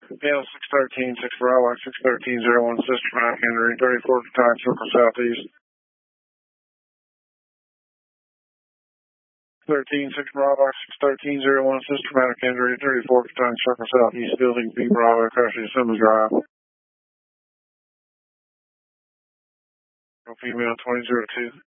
Male 613, 6 Bravo, 61301, systematic injury, 34 Battalion, Circle Southeast. 13, 6 Bravo, 61301, systematic injury, 34 Battalion, Circle Southeast, building B Bravo, crashing Assembly Drive. Female 2002.